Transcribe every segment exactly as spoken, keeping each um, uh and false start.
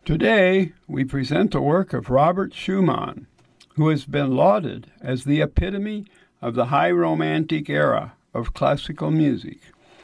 Today, we present the work of Robert Schumann, who has been lauded as the epitome of the high romantic era of classical music.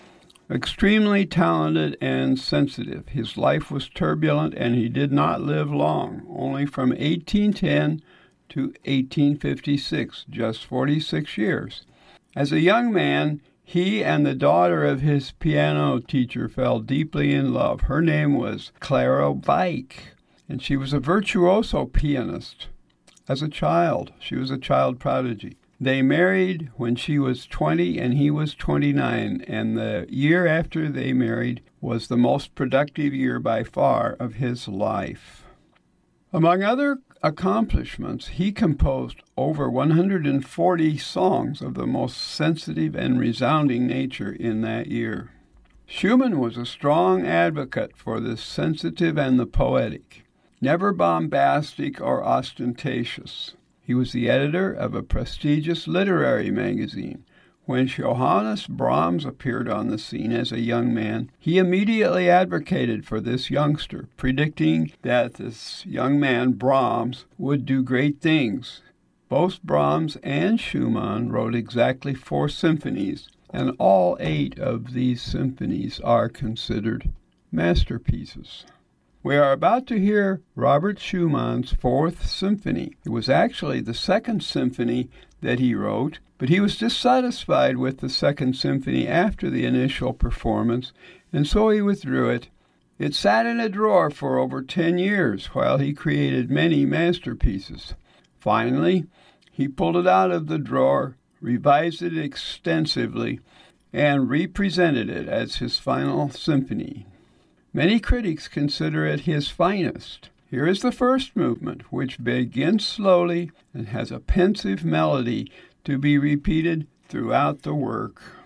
Extremely talented and sensitive, his life was turbulent and he did not live long, only from eighteen ten to eighteen fifty-six, just forty-six years. As a young man, he and the daughter of his piano teacher fell deeply in love. Her name was Clara Wieck, and she was a virtuoso pianist. As a child, she was a child prodigy. They married when she was twenty and he was twenty-nine, and the year after they married was the most productive year by far of his life. Among other accomplishments, he composed over one hundred forty songs of the most sensitive and resounding nature in that year. Schumann was a strong advocate for the sensitive and the poetic, never bombastic or ostentatious. He was the editor of a prestigious literary magazine. When Johannes Brahms appeared on the scene as a young man, he immediately advocated for this youngster, predicting that this young man, Brahms, would do great things. Both Brahms and Schumann wrote exactly four symphonies, and all eight of these symphonies are considered masterpieces. We are about to hear Robert Schumann's Fourth Symphony. It was actually the second symphony that he wrote, but he was dissatisfied with the second symphony after the initial performance, and so he withdrew it. It sat in a drawer for over ten years while he created many masterpieces. Finally, he pulled it out of the drawer, revised it extensively, and represented it as his final symphony. Many critics consider it his finest. Here is the first movement, which begins slowly and has a pensive melody to be repeated throughout the work.